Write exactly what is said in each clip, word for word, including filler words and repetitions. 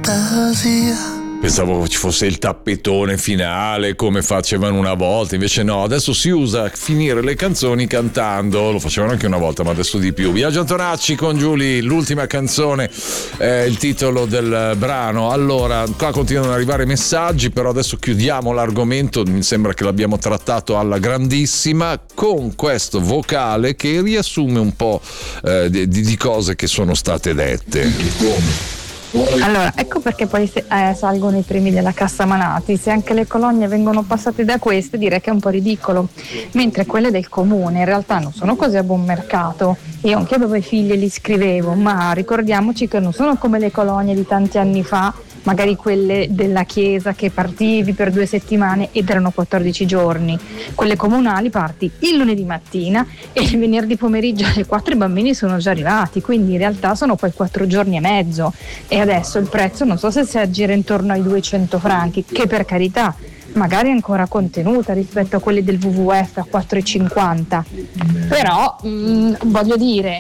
fantasia. Pensavo ci fosse il tappetone finale come facevano una volta, invece no, adesso si usa finire le canzoni cantando, lo facevano anche una volta ma adesso di più. Biagio Antonacci con Giulia, l'ultima canzone, eh, il titolo del brano. Allora, qua continuano ad arrivare messaggi, però adesso chiudiamo l'argomento, mi sembra che l'abbiamo trattato alla grandissima con questo vocale che riassume un po' eh, di, di cose che sono state dette. Allora, ecco perché poi se, eh, salgono i premi della Cassa Manati. Se anche le colonie vengono passate da queste, direi che è un po' ridicolo, mentre quelle del comune in realtà non sono così a buon mercato. Io anche avevo i figli e li scrivevo, ma ricordiamoci che non sono come le colonie di tanti anni fa, magari quelle della chiesa che partivi per due settimane ed erano quattordici giorni. Quelle comunali parti il lunedì mattina e il venerdì pomeriggio alle quattro i bambini sono già arrivati, quindi in realtà sono poi quattro giorni e mezzo, e adesso il prezzo non so se si aggira intorno ai duecento franchi, che per carità magari è ancora contenuta rispetto a quelli del W W F a quattro e cinquanta, però mh, voglio dire,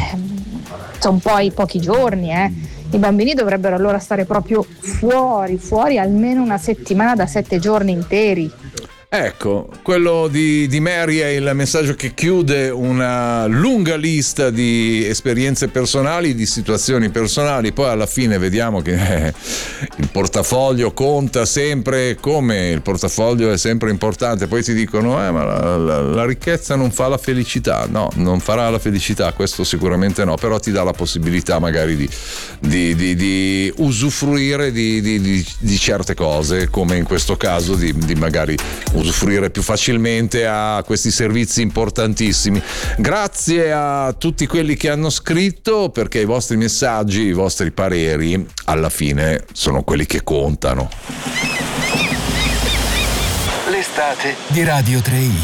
sono poi pochi giorni, eh. I bambini dovrebbero allora stare proprio fuori, fuori almeno una settimana da sette giorni interi. Ecco, quello di, di Mary è il messaggio che chiude una lunga lista di esperienze personali, di situazioni personali. Poi alla fine vediamo che eh, il portafoglio conta sempre, come il portafoglio è sempre importante. Poi ti dicono eh, ma la, la, la ricchezza non fa la felicità. No, non farà la felicità, questo sicuramente no, però ti dà la possibilità magari di, di, di, di usufruire di, di, di, di certe cose, come in questo caso di, di magari usufruire più facilmente a questi servizi importantissimi. Grazie a tutti quelli che hanno scritto, perché i vostri messaggi, i vostri pareri alla fine sono quelli che contano. L'estate di Radio tre i.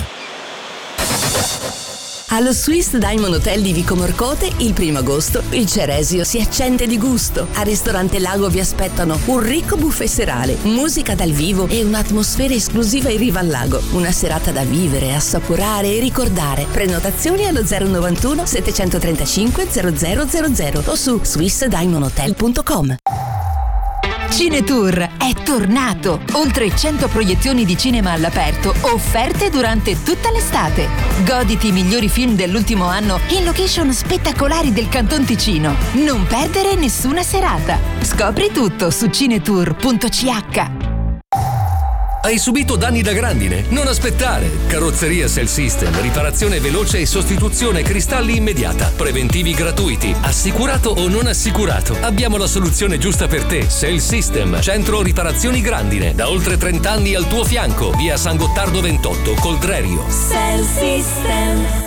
Allo Swiss Diamond Hotel di Vico Morcote il primo agosto il Ceresio si accende di gusto. Al ristorante Lago vi aspettano un ricco buffet serale, musica dal vivo e un'atmosfera esclusiva in riva al lago. Una serata da vivere, assaporare e ricordare. Prenotazioni allo zero novantuno settecentotrentacinque zero zero zero zero o su swiss diamond hotel punto com. Cinetour è tornato! Oltre cento proiezioni di cinema all'aperto offerte durante tutta l'estate. Goditi i migliori film dell'ultimo anno in location spettacolari del Canton Ticino. Non perdere nessuna serata. Scopri tutto su cinetour punto c h. Hai subito danni da grandine? Non aspettare! Carrozzeria Cell System, riparazione veloce e sostituzione cristalli immediata. Preventivi gratuiti. Assicurato o non assicurato? Abbiamo la soluzione giusta per te. Cell System, centro riparazioni grandine. Da oltre trenta anni al tuo fianco. Via San Gottardo ventotto, Coldrerio. Cell System.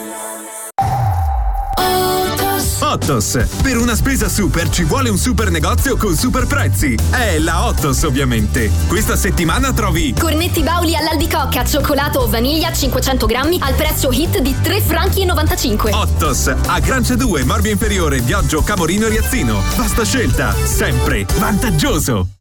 Ottos. Per una spesa super ci vuole un super negozio con super prezzi. È la Ottos, ovviamente. Questa settimana trovi cornetti Bauli all'albicocca, cioccolato o vaniglia cinquecento grammi al prezzo hit di tre franchi e novantacinque. Ottos. A Grancia due, Morbia Inferiore, Viaggio Camorino e Riazzino. Vasta scelta, sempre vantaggioso.